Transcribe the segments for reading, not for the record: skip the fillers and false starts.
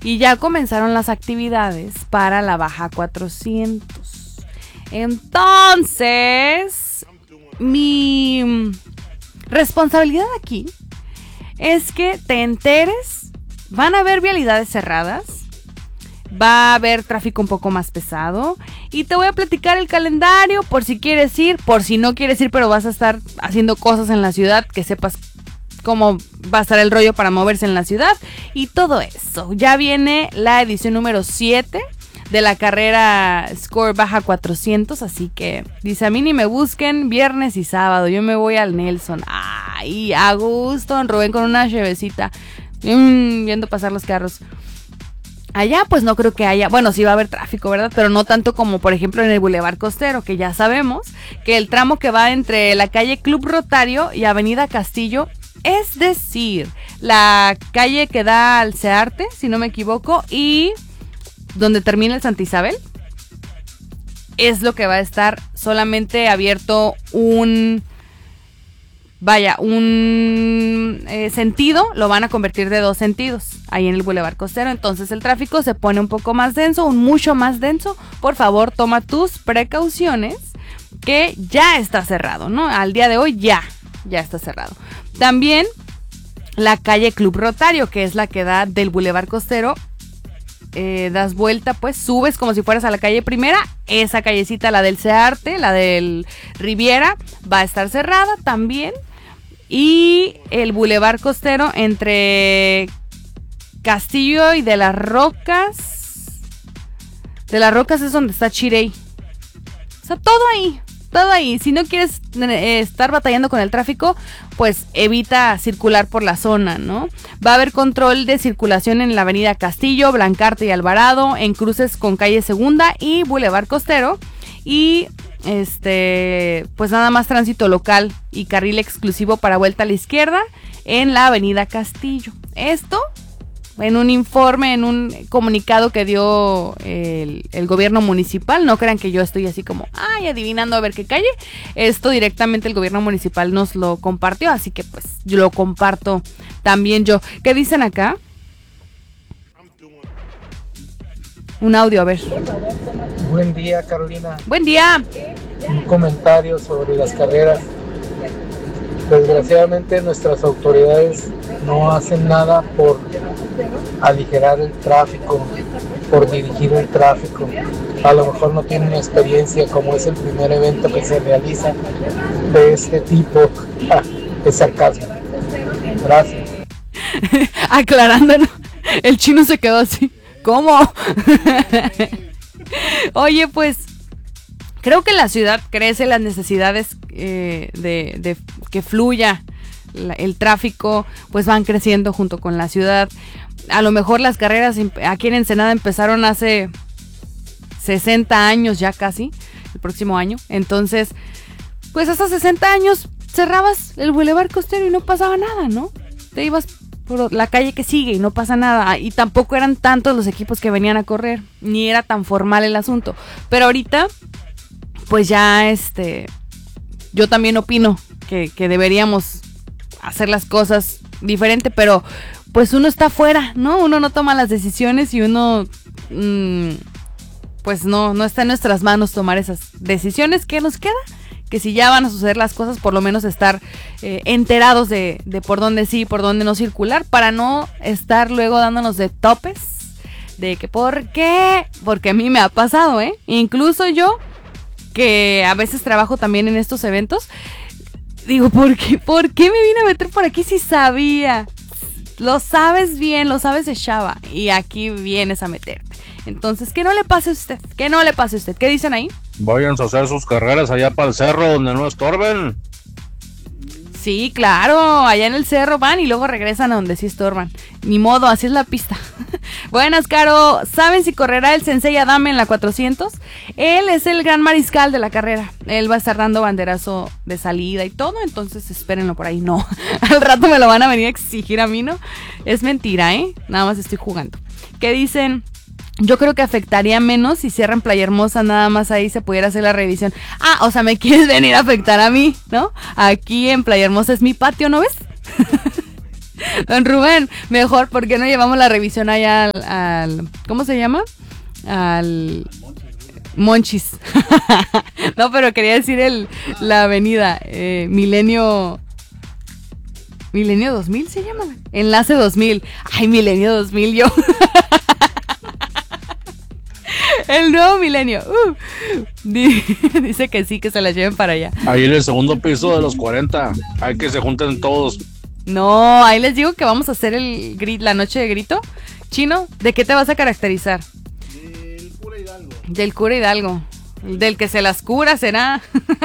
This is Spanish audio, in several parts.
y ya comenzaron las actividades para la Baja 400. Entonces, mi responsabilidad aquí es que te enteres. Van a haber vialidades cerradas, va a haber tráfico un poco más pesado y te voy a platicar el calendario por si quieres ir, por si no quieres ir, pero vas a estar haciendo cosas en la ciudad, que sepas cómo va a estar el rollo para moverse en la ciudad y todo eso. Ya viene la edición número 7 de la carrera Score Baja 400, así que dice: a mí ni me busquen viernes y sábado, yo me voy al Nelson. Ay, a gusto, don Rubén, con una chevecita, viendo pasar los carros. Allá pues no creo que haya, bueno, sí va a haber tráfico, ¿verdad? Pero no tanto como por ejemplo en el Boulevard Costero, que ya sabemos que el tramo que va entre la calle Club Rotario y Avenida Castillo, es decir, la calle que da al Searte, si no me equivoco, y donde termina el Santa Isabel, es lo que va a estar solamente abierto un sentido, lo van a convertir de 2 sentidos ahí en el Boulevard Costero. Entonces el tráfico se pone un poco más denso, mucho más denso. Por favor, toma tus precauciones, que ya está cerrado, ¿no? Al día de hoy ya está cerrado. También la calle Club Rotario, que es la que da del Boulevard Costero, das vuelta, pues subes como si fueras a la calle Primera. Esa callecita, la del Searte, la del Riviera, va a estar cerrada también. Y el Boulevard Costero entre Castillo y de las Rocas. De las Rocas es donde está Chirey. O sea, todo ahí. Si no quieres estar batallando con el tráfico, pues evita circular por la zona, ¿no? Va a haber control de circulación en la avenida Castillo, Blancarte y Alvarado, en cruces con calle Segunda y Boulevard Costero. Y pues nada más tránsito local y carril exclusivo para vuelta a la izquierda en la avenida Castillo. Esto en un informe, en un comunicado que dio el gobierno municipal. No crean que yo estoy así como adivinando a ver qué calle. Esto directamente el gobierno municipal nos lo compartió, así que pues yo lo comparto también yo. ¿Qué dicen acá? Un audio, a ver. Buen día, Carolina. Buen día. Un comentario sobre las carreras. Desgraciadamente nuestras autoridades no hacen nada por aligerar el tráfico, por dirigir el tráfico. A lo mejor no tienen experiencia, como es el primer evento que se realiza de este tipo. Es sarcasmo. Gracias. Aclarándonos, el chino se quedó así. ¿Cómo? Oye, pues creo que la ciudad crece, las necesidades de que fluya el tráfico, pues van creciendo junto con la ciudad. A lo mejor las carreras aquí en Ensenada empezaron hace 60 años ya casi, el próximo año. Entonces, pues hasta 60 años cerrabas el Boulevard Costero y no pasaba nada, ¿no? Te ibas por la calle que sigue y no pasa nada. Y tampoco eran tantos los equipos que venían a correr, ni era tan formal el asunto. Pero ahorita, pues ya yo también opino que deberíamos hacer las cosas diferente, pero pues uno está afuera, ¿no? Uno no toma las decisiones y uno pues no está en nuestras manos tomar esas decisiones. ¿Qué nos queda? Que si ya van a suceder las cosas, por lo menos estar enterados de por dónde sí y por dónde no circular, para no estar luego dándonos de topes de que ¿por qué? Porque a mí me ha pasado, incluso yo, que a veces trabajo también en estos eventos, digo, ¿por qué me vine a meter por aquí si sabía? Lo sabes bien, lo sabes de chava, y aquí vienes a meterte. Entonces, que no le pase a usted, ¿Qué dicen ahí? Váyanse a hacer sus carreras allá para el cerro donde no estorben. Sí, claro, allá en el cerro van y luego regresan a donde sí estorban. Ni modo, así es la pista. Buenas, Caro. ¿Saben si correrá el Sensei Adame en la 400? Él es el gran mariscal de la carrera. Él va a estar dando banderazo de salida y todo, entonces espérenlo por ahí. No, al rato me lo van a venir a exigir a mí, ¿no? Es mentira, nada más estoy jugando. ¿Qué dicen? Yo creo que afectaría menos si cierran Playa Hermosa, nada más ahí se pudiera hacer la revisión. O sea, me quieres venir a afectar a mí, ¿no? Aquí en Playa Hermosa es mi patio, ¿no ves? Don Rubén, mejor, ¿por qué no llevamos la revisión allá al ¿cómo se llama? Al Monchis. No, pero quería decir la avenida Milenio 2000 se llama. Enlace 2000. Ay, Milenio 2000 yo. El nuevo milenio. Dice que sí, que se la lleven para allá. Ahí en el segundo piso de los 40. Hay que se junten todos. No, ahí les digo que vamos a hacer la noche de grito. Chino, ¿de qué te vas a caracterizar? Del cura Hidalgo. Del cura Hidalgo. Del que se las cura será.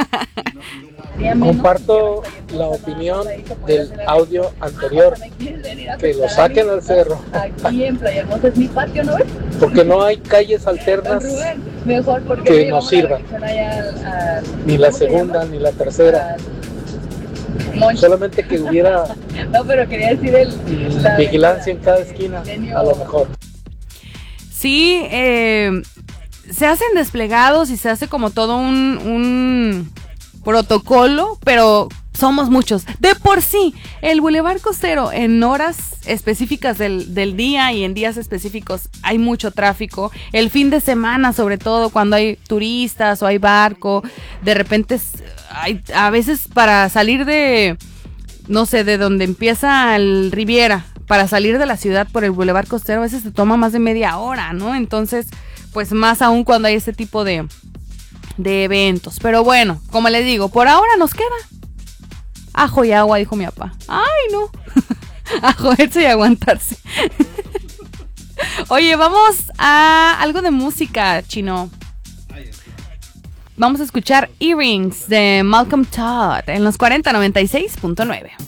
Comparto la opinión del audio anterior, que lo saquen al cerro. Aquí en Playa Hermosa es mi patio, ¿no ves? Porque no hay calles alternas Mejor porque que nos sirvan. Ni la segunda, ni la tercera. Solamente que hubiera No, pero quería decir vigilancia en cada esquina, a lo mejor. Sí, se hacen desplegados y se hace como todo un protocolo, pero somos muchos. De por sí, el Boulevard Costero en horas específicas del día y en días específicos hay mucho tráfico. El fin de semana, sobre todo, cuando hay turistas o hay barco, de repente hay, a veces para salir de, no sé, de donde empieza el Riviera, para salir de la ciudad por el Boulevard Costero, a veces se toma más de media hora, ¿no? Entonces, pues más aún cuando hay este tipo de eventos. Pero bueno, como les digo, por ahora nos queda ajo y agua, dijo mi papá. Ay, no. A joderse y aguantarse. Oye, vamos a algo de música, Chino. Vamos a escuchar Earrings de Malcolm Todd en los 4096.9.